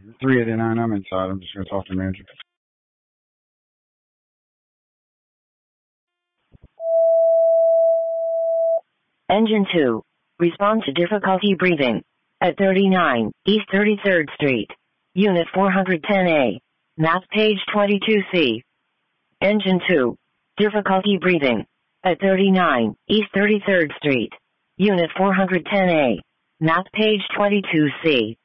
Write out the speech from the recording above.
389, I'm inside. I'm just going to talk to the manager. Engine 2. Respond to difficulty breathing. At 39 East 33rd Street. Unit 410A. Map page 22C. Engine 2. Difficulty breathing. At 39 East 33rd Street. Unit 410A. Map page 22C.